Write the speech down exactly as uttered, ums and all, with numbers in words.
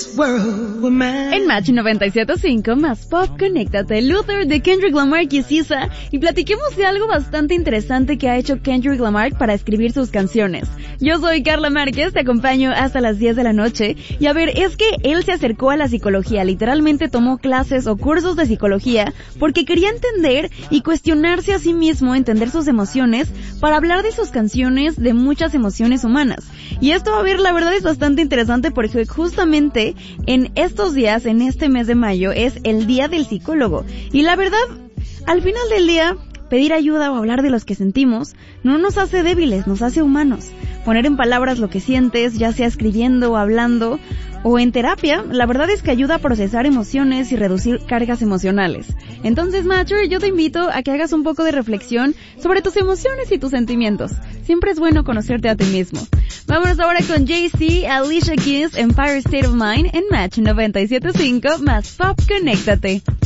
this world were mine. En Match noventa y siete punto cinco, más pop, conéctate, Luther de Kendrick Lamar y S Z A, y platiquemos de algo bastante interesante que ha hecho Kendrick Lamar para escribir sus canciones. Yo soy Carla Márquez, te acompaño hasta las diez de la noche, y a ver, es que él se acercó a la psicología, literalmente tomó clases o cursos de psicología, porque quería entender y cuestionarse a sí mismo, entender sus emociones, para hablar de sus canciones, de muchas emociones humanas. Y esto, a ver, la verdad es bastante interesante porque justamente en estos días, en este mes de mayo, es el Día del Psicólogo. Y la verdad, al final del día, pedir ayuda o hablar de los que sentimos no nos hace débiles, nos hace humanos. Poner en palabras lo que sientes, ya sea escribiendo o hablando, o en terapia, la verdad es que ayuda a procesar emociones y reducir cargas emocionales. Entonces, Matcher, yo te invito a que hagas un poco de reflexión sobre tus emociones y tus sentimientos. Siempre es bueno conocerte a ti mismo. Vámonos ahora con Jay-Z, Alicia Keys, Empire State of Mind en Match noventa y siete punto cinco, más Pop, conéctate.